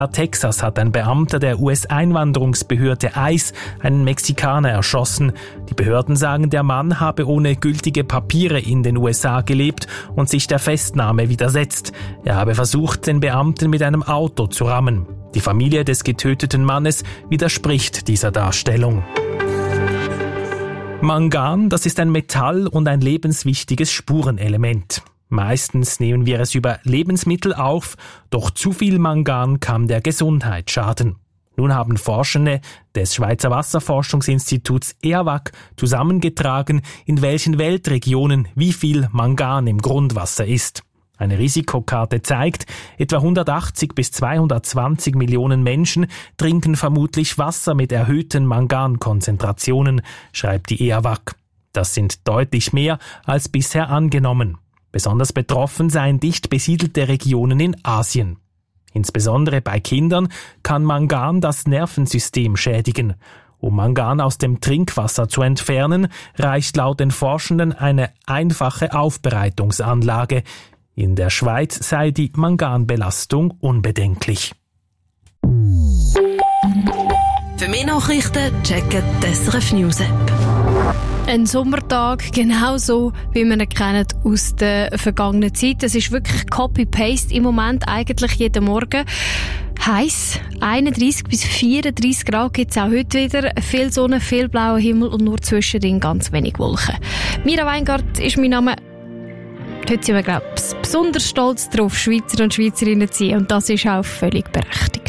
Texas hat ein Beamter der US-Einwanderungsbehörde ICE einen Mexikaner erschossen. Die Behörden sagen, der Mann habe ohne gültige Papiere in den USA gelebt und sich der Festnahme widersetzt. Er habe versucht, den Beamten mit einem Auto zu rammen. Die Familie des getöteten Mannes widerspricht dieser Darstellung. Mangan, das ist ein Metall und ein lebenswichtiges Spurenelement. Meistens nehmen wir es über Lebensmittel auf, doch zu viel Mangan kann der Gesundheit schaden. Nun haben Forschende des Schweizer Wasserforschungsinstituts EAWAG zusammengetragen, in welchen Weltregionen wie viel Mangan im Grundwasser ist. Eine Risikokarte zeigt, etwa 180 bis 220 Millionen Menschen trinken vermutlich Wasser mit erhöhten Mangankonzentrationen, schreibt die EAWAG. Das sind deutlich mehr als bisher angenommen. Besonders betroffen seien dicht besiedelte Regionen in Asien. Insbesondere bei Kindern kann Mangan das Nervensystem schädigen. Um Mangan aus dem Trinkwasser zu entfernen, reicht laut den Forschenden eine einfache Aufbereitungsanlage. In der Schweiz sei die Manganbelastung unbedenklich. Für mehr Nachrichten checken die SRF News App. Ein Sommertag, genauso wie wir ihn kennen aus der vergangenen Zeit. Es ist wirklich Copy-Paste im Moment, eigentlich jeden Morgen. Heiß, 31 bis 34 Grad gibt es auch heute wieder. Viel Sonne, viel blauer Himmel und nur zwischendrin ganz wenig Wolken. Mira Weingart ist mein Name. Heute sind wir, glaube ich, besonders stolz darauf, Schweizer und Schweizerinnen zu sein. Und das ist auch völlig berechtigt.